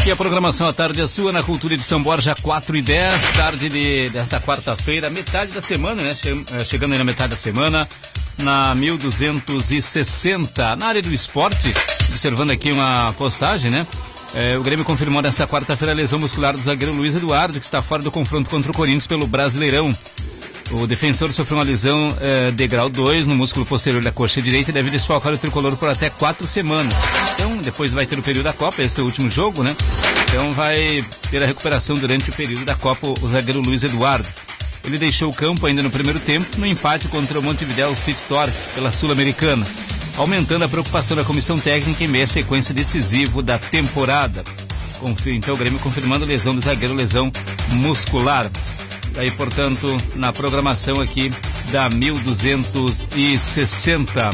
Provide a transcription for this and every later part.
E a programação à tarde é sua na Cultura de São Borja, 4h10, tarde desta quarta-feira, metade da semana, né? Chegando aí na metade da semana, na 1260. Na área do esporte, observando aqui uma postagem, né? O Grêmio confirmou nesta quarta-feira a lesão muscular do zagueiro Luiz Eduardo, que está fora do confronto contra o Corinthians pelo Brasileirão. O defensor sofreu uma lesão de grau 2 no músculo posterior da coxa direita e deve desfalcar o tricolor por até 4 semanas. Então, depois vai ter o período da Copa, esse é o último jogo, né? Então vai ter a recuperação durante o período da Copa o zagueiro Luiz Eduardo. Ele deixou o campo ainda no primeiro tempo, no empate contra o Montevideo City Torque pela Sul-Americana, aumentando a preocupação da comissão técnica em meio à sequência decisiva da temporada. Então o Grêmio confirmando lesão do zagueiro, lesão muscular. Aí, portanto, na programação aqui da 1260.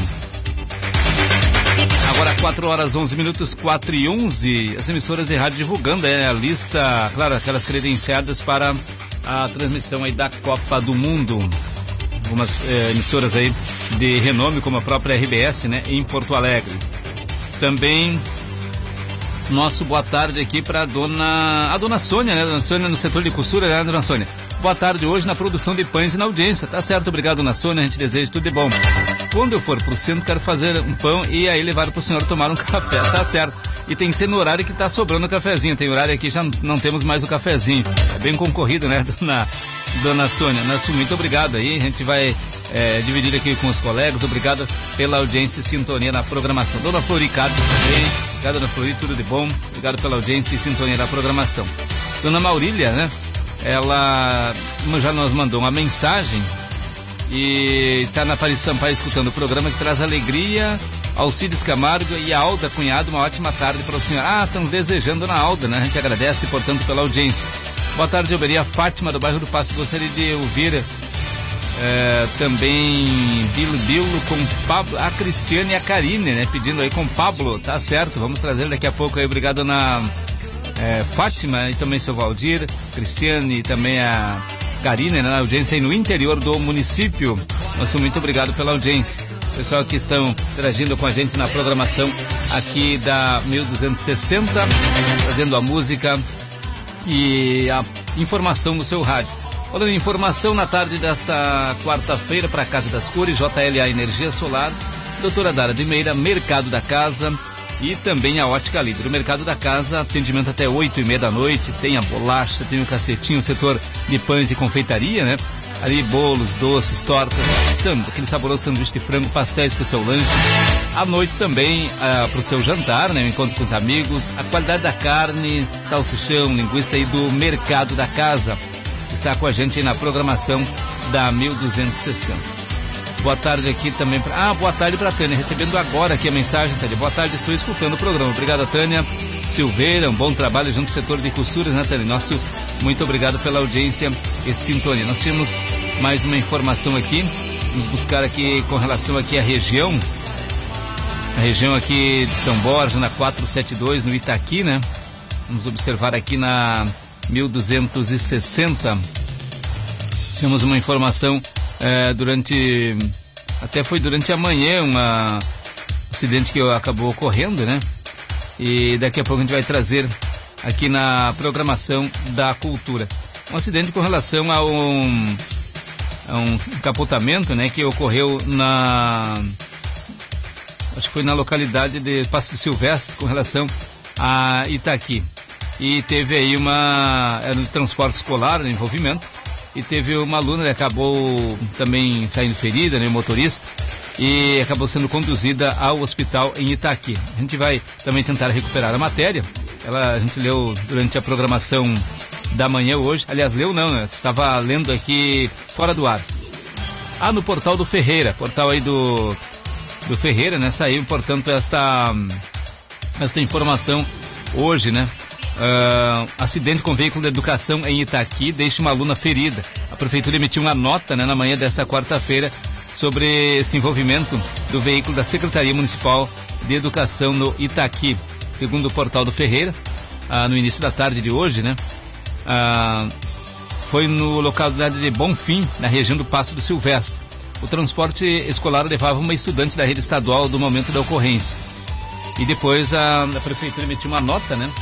Agora 4h11, 4h11, as emissoras de rádio divulgando a lista, claro, aquelas credenciadas para a transmissão aí da Copa do Mundo. Algumas emissoras aí de renome, como a própria RBS, né, em Porto Alegre. Também nosso boa tarde aqui para a dona Sônia, né, dona Sônia no setor de costura, né, dona Sônia? Boa tarde hoje na produção de pães e na audiência. Tá certo, obrigado, dona Sônia, a gente deseja tudo de bom. Quando eu for pro centro, quero fazer um pão e aí levar pro senhor tomar um café, tá certo. E tem que ser no horário que tá sobrando o cafezinho. Tem horário aqui, já não temos mais o cafezinho. É bem concorrido, né, dona Sônia? Nosso muito obrigado aí, a gente vai dividir aqui com os colegas. Obrigado pela audiência e sintonia na programação. Dona Floricardo também, obrigado, dona Flori, tudo de bom. Obrigado pela audiência e sintonia da programação. Dona Maurília, né? Ela já nos mandou uma mensagem e está na Paris Sampaio escutando o programa que traz alegria. Alcides Camargo e a Alda Cunhado, uma ótima tarde para o senhor. Estamos desejando na Alda, né? A gente agradece, portanto, pela audiência. Boa tarde, Oberia. Fátima, do bairro do Passo, gostaria de ouvir também Bilo com Pablo, a Cristiane e a Karine, né? Pedindo aí com Pablo, tá certo, vamos trazer daqui a pouco aí. Obrigado, dona Fátima e também seu Valdir, Cristiane e também a Karine, né, na audiência aí no interior do município. Nosso muito obrigado pela audiência. Pessoal que estão interagindo com a gente na programação aqui da 1260, trazendo a música e a informação no seu rádio. Falando em informação, na tarde desta quarta-feira, para a Casa das Cores, JLA Energia Solar, Doutora Dara de Meira, Mercado da Casa e também a Ótica Líder. O Mercado da Casa, atendimento até 8h30 da noite, tem a bolacha, tem o cacetinho, o setor de pães e confeitaria, né? Ali bolos, doces, tortas, aquele saboroso sanduíche de frango, pastéis para o seu lanche. À noite também para o seu jantar, né? Um encontro com os amigos. A qualidade da carne, salsichão, linguiça aí do Mercado da Casa. Está com a gente aí na programação da 1260. Boa tarde aqui também boa tarde para a Tânia, recebendo agora aqui a mensagem, Tânia. Boa tarde, estou escutando o programa. Obrigado, Tânia Silveira, um bom trabalho junto ao setor de costuras, né, Tânia? Nosso muito obrigado pela audiência e sintonia. Nós temos mais uma informação aqui, vamos buscar aqui com relação aqui à região aqui de São Borja, na 472, no Itaqui, né? Vamos observar aqui na 1260, temos uma informação durante a manhã, um acidente que acabou ocorrendo, né? E daqui a pouco a gente vai trazer aqui na programação da cultura. Um acidente com relação a um capotamento, né? Que ocorreu acho que foi na localidade de Passo do Silvestre, com relação a Itaqui. E teve aí era no transporte escolar, no envolvimento. E teve uma aluna que acabou também saindo ferida, né, motorista, e acabou sendo conduzida ao hospital em Itaqui. A gente vai também tentar recuperar a matéria. A gente leu durante a programação da manhã hoje. Aliás, leu não, né? Estava lendo aqui fora do ar. No portal do Ferreira, portal aí do Ferreira, né? Saiu, portanto, esta informação hoje, né? Acidente com veículo de educação em Itaqui deixa uma aluna ferida. A prefeitura emitiu uma nota, né, na manhã desta quarta-feira sobre esse envolvimento do veículo da Secretaria Municipal de Educação no Itaqui. Segundo o portal do Ferreira, no início da tarde de hoje, né, foi no localidade de Bonfim, na região do Passo do Silvestre. O transporte escolar levava uma estudante da rede estadual do momento da ocorrência. E depois a prefeitura emitiu uma nota, né,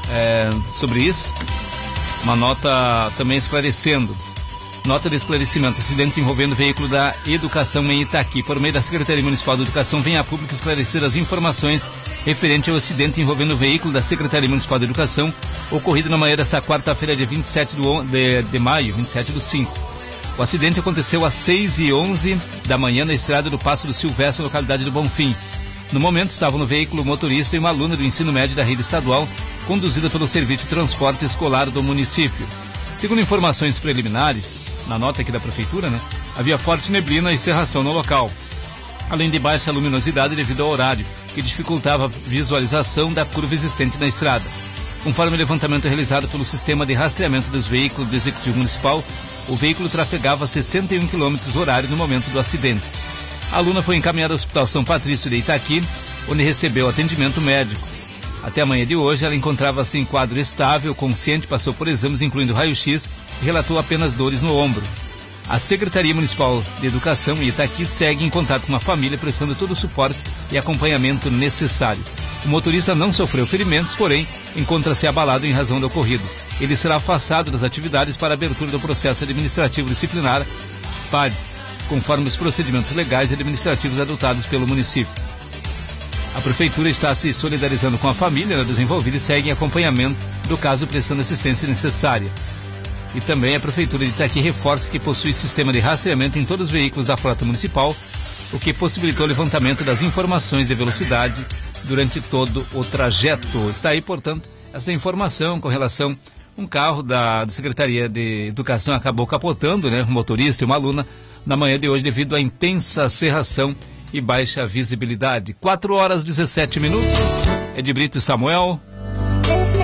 sobre isso. Uma nota também esclarecendo. Nota de esclarecimento: acidente envolvendo veículo da Educação em Itaqui. Por meio da Secretaria Municipal de Educação, vem a público esclarecer as informações referente ao acidente envolvendo o veículo da Secretaria Municipal de Educação, ocorrido na manhã desta quarta-feira, dia 27 de maio, 27/5. O acidente aconteceu às 6h11 da manhã na estrada do Passo do Silvestre, localidade do Bonfim. No momento, estavam no veículo o motorista e uma aluna do ensino médio da rede estadual, conduzida pelo Serviço de Transporte Escolar do município. Segundo informações preliminares, na nota aqui da Prefeitura, havia forte neblina e cerração no local, além de baixa luminosidade devido ao horário, que dificultava a visualização da curva existente na estrada. Conforme o levantamento realizado pelo Sistema de Rastreamento dos Veículos do Executivo Municipal, o veículo trafegava a 61 km horário no momento do acidente. A aluna foi encaminhada ao Hospital São Patrício de Itaqui, onde recebeu atendimento médico. Até a manhã de hoje, ela encontrava-se em quadro estável, consciente, passou por exames incluindo raio-x e relatou apenas dores no ombro. A Secretaria Municipal de Educação em Itaqui segue em contato com a família, prestando todo o suporte e acompanhamento necessário. O motorista não sofreu ferimentos, porém, encontra-se abalado em razão do ocorrido. Ele será afastado das atividades para a abertura do processo administrativo disciplinar, PAD, conforme os procedimentos legais e administrativos adotados pelo município. A Prefeitura está se solidarizando com a família dos envolvidos e segue em acompanhamento do caso, prestando assistência necessária. E também a Prefeitura de Itaqui reforça que possui sistema de rastreamento em todos os veículos da frota municipal, o que possibilitou o levantamento das informações de velocidade durante todo o trajeto. Está aí, portanto, essa informação com relação a um carro da Secretaria de Educação acabou capotando, um motorista e uma aluna, na manhã de hoje devido à intensa cerração e baixa visibilidade. 4h17. Ed Brito e Samuel.